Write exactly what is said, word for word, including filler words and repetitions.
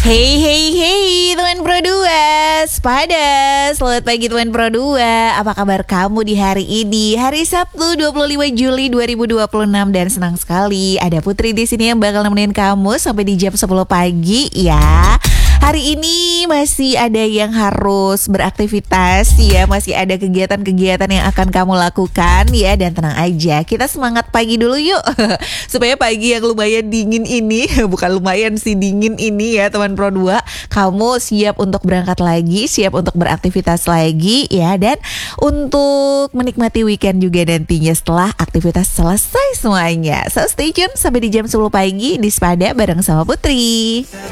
Hey hey hey teman Pro dua, sepada selamat pagi teman Pro dua. Apa kabar kamu di hari ini? Hari Sabtu dua puluh lima Juli dua ribu dua puluh enam, dan senang sekali ada Putri di sini yang bakal nemenin kamu sampai di jam sepuluh pagi ya. Hari ini masih ada yang harus beraktivitas ya, masih ada kegiatan-kegiatan yang akan kamu lakukan ya, dan tenang aja, kita semangat pagi dulu yuk supaya pagi yang lumayan dingin ini, bukan lumayan sih, dingin ini ya teman Pro dua, kamu siap untuk berangkat lagi, siap untuk beraktivitas lagi ya, dan untuk menikmati weekend juga nantinya setelah aktivitas selesai semuanya. So stay tune sampai di jam sepuluh pagi di Sepada bareng sama Putri.